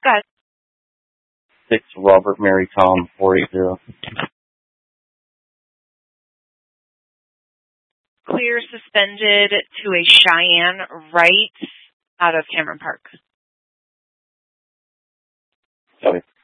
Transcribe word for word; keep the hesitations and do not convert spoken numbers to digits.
ahead. Six Robert Mary Tom four eight zero. Clear suspended to a Cheyenne right out of Cameron Park. Copy.